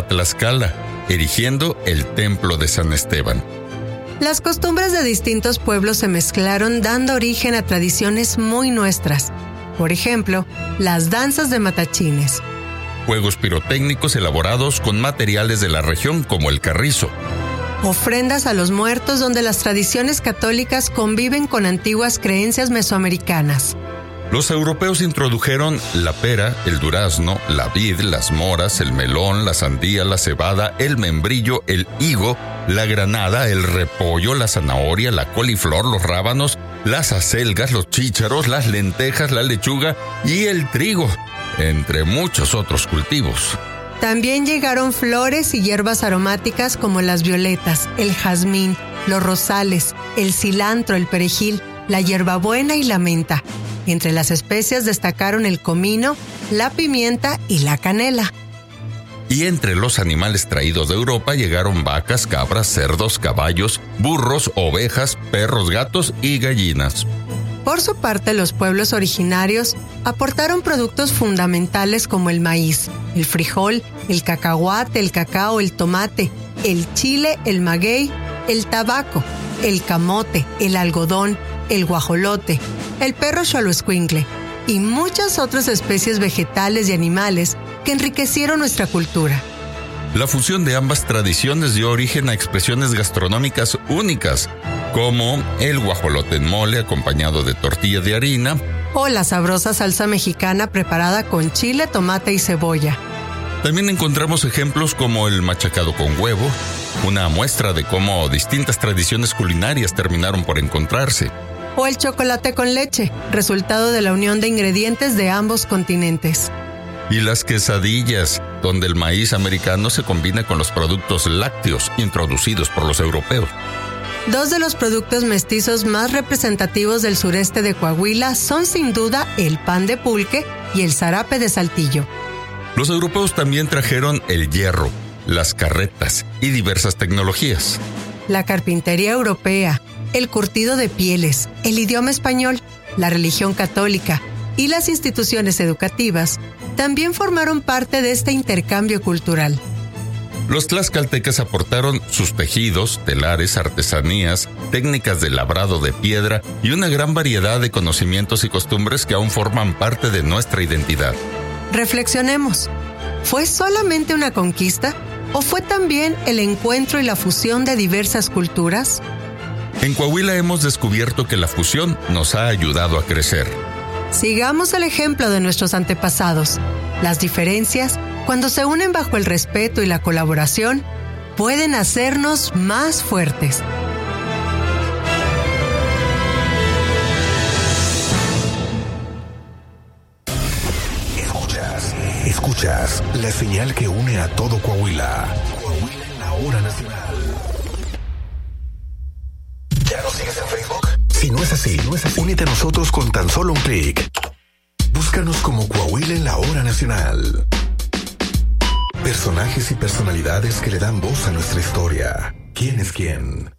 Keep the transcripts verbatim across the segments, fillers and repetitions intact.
Tlaxcala, erigiendo el templo de San Esteban. Las costumbres de distintos pueblos se mezclaron, dando origen a tradiciones muy nuestras. Por ejemplo, las danzas de matachines. Juegos pirotécnicos elaborados con materiales de la región como el carrizo. Ofrendas a los muertos, donde las tradiciones católicas conviven con antiguas creencias mesoamericanas. Los europeos introdujeron la pera, el durazno, la vid, las moras, el melón, la sandía, la cebada, el membrillo, el higo, la granada, el repollo, la zanahoria, la coliflor, los rábanos, las acelgas, los chícharos, las lentejas, la lechuga y el trigo, entre muchos otros cultivos. También llegaron flores y hierbas aromáticas como las violetas, el jazmín, los rosales, el cilantro, el perejil, la hierbabuena y la menta. Entre las especias destacaron el comino, la pimienta y la canela. Y entre los animales traídos de Europa llegaron vacas, cabras, cerdos, caballos, burros, ovejas, perros, gatos y gallinas. Por su parte, los pueblos originarios aportaron productos fundamentales como el maíz, el frijol, el cacahuate, el cacao, el tomate, el chile, el maguey, el tabaco, el camote, el algodón, el guajolote, el perro xoloescuincle y muchas otras especies vegetales y animales que enriquecieron nuestra cultura. La fusión de ambas tradiciones dio origen a expresiones gastronómicas únicas, como el guajolote en mole acompañado de tortilla de harina, o la sabrosa salsa mexicana preparada con chile, tomate y cebolla. También encontramos ejemplos como el machacado con huevo, una muestra de cómo distintas tradiciones culinarias terminaron por encontrarse. O el chocolate con leche, resultado de la unión de ingredientes de ambos continentes. Y las quesadillas, donde el maíz americano se combina con los productos lácteos introducidos por los europeos. Dos de los productos mestizos más representativos del sureste de Coahuila son sin duda el pan de pulque y el zarape de Saltillo. Los europeos también trajeron el hierro, las carretas y diversas tecnologías. La carpintería europea, el curtido de pieles, el idioma español, la religión católica y las instituciones educativas también formaron parte de este intercambio cultural. Los tlaxcaltecas aportaron sus tejidos, telares, artesanías, técnicas de labrado de piedra y una gran variedad de conocimientos y costumbres que aún forman parte de nuestra identidad. Reflexionemos. ¿Fue solamente una conquista o fue también el encuentro y la fusión de diversas culturas? En Coahuila hemos descubierto que la fusión nos ha ayudado a crecer. Sigamos el ejemplo de nuestros antepasados. Las diferencias, cuando se unen bajo el respeto y la colaboración, pueden hacernos más fuertes. Escuchas, escuchas la señal que une a todo Coahuila. Coahuila en la hora nacional. ¿Ya nos sigues en Facebook? Si no es así, no es así, únete a nosotros con tan solo un clic. Búscanos como Coahuila en la hora nacional. Personajes y personalidades que le dan voz a nuestra historia. ¿Quién es quién?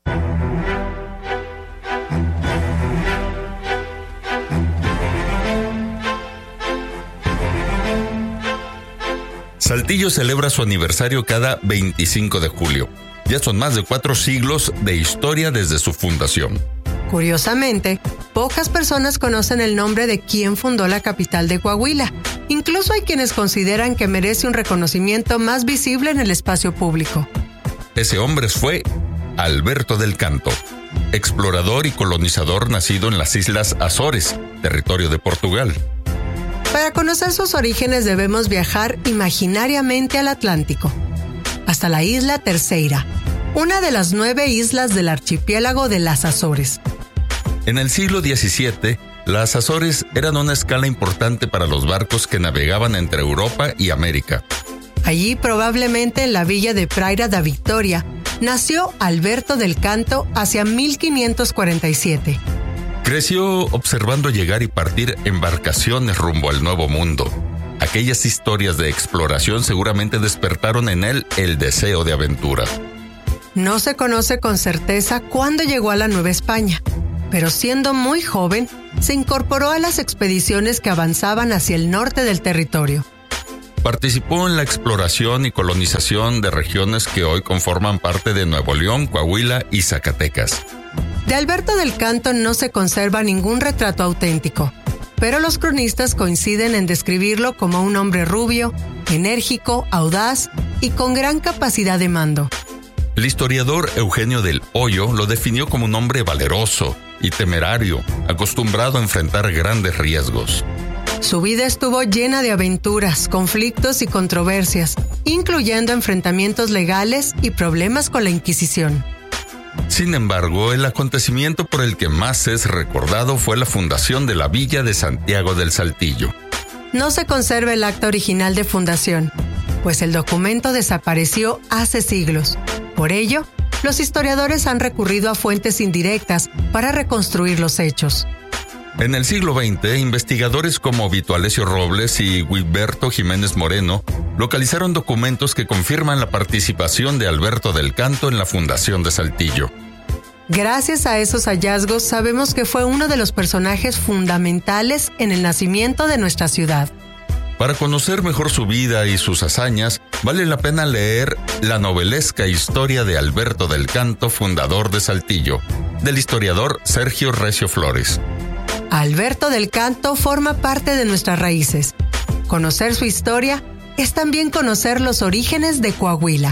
Saltillo celebra su aniversario cada veinticinco de julio. Ya son más de cuatro siglos de historia desde su fundación. Curiosamente, pocas personas conocen el nombre de quien fundó la capital de Coahuila. Incluso hay quienes consideran que merece un reconocimiento más visible en el espacio público. Ese hombre fue Alberto del Canto, explorador y colonizador nacido en las Islas Azores, territorio de Portugal. Para conocer sus orígenes debemos viajar imaginariamente al Atlántico, hasta la isla Terceira, una de las nueve islas del archipiélago de las Azores. En el siglo diecisiete, las Azores eran una escala importante para los barcos que navegaban entre Europa y América. Allí, probablemente en la villa de Praira da Victoria, nació Alberto del Canto hacia mil quinientos cuarenta y siete. Creció observando llegar y partir embarcaciones rumbo al Nuevo Mundo. Aquellas historias de exploración seguramente despertaron en él el deseo de aventura. No se conoce con certeza cuándo llegó a la Nueva España, pero siendo muy joven, se incorporó a las expediciones que avanzaban hacia el norte del territorio. Participó en la exploración y colonización de regiones que hoy conforman parte de Nuevo León, Coahuila y Zacatecas. De Alberto del Canto no se conserva ningún retrato auténtico, pero los cronistas coinciden en describirlo como un hombre rubio, enérgico, audaz y con gran capacidad de mando. El historiador Eugenio del Hoyo lo definió como un hombre valeroso y temerario, acostumbrado a enfrentar grandes riesgos. Su vida estuvo llena de aventuras, conflictos y controversias, incluyendo enfrentamientos legales y problemas con la Inquisición. Sin embargo, el acontecimiento por el que más es recordado fue la fundación de la Villa de Santiago del Saltillo. No se conserva el acta original de fundación, pues el documento desapareció hace siglos. Por ello, los historiadores han recurrido a fuentes indirectas para reconstruir los hechos. En el siglo veinte, investigadores como Vito Alessio Robles y Guiberto Jiménez Moreno localizaron documentos que confirman la participación de Alberto del Canto en la fundación de Saltillo. Gracias a esos hallazgos sabemos que fue uno de los personajes fundamentales en el nacimiento de nuestra ciudad. Para conocer mejor su vida y sus hazañas, vale la pena leer la novelesca historia de Alberto del Canto, fundador de Saltillo, del historiador Sergio Recio Flores. Alberto del Canto forma parte de nuestras raíces. Conocer su historia es también conocer los orígenes de Coahuila.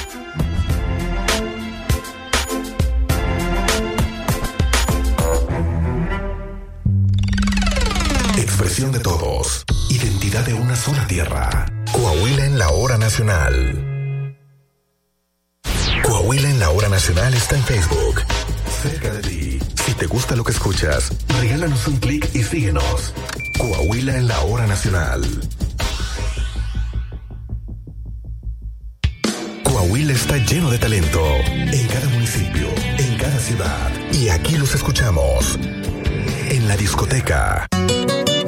Expresión de todos. Identidad de una sola tierra. Coahuila en la hora nacional. Coahuila en la hora nacional está en Facebook. Cerca de ti. Si te gusta lo que escuchas, regálanos un clic y síguenos. Coahuila en la hora nacional. Coahuila está lleno de talento. En cada municipio, en cada ciudad. Y aquí los escuchamos. En la discoteca.